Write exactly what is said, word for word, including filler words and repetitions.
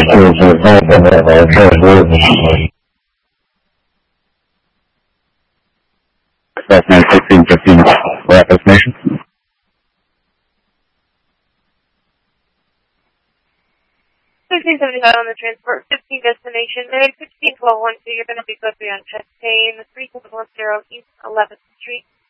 nine sixteen fifteen last destination. fifteen seventy-five on the transport, fifteen destination, and fifteen twelve one two, you're going to be good on Chastain, three seven one zero East eleventh Street.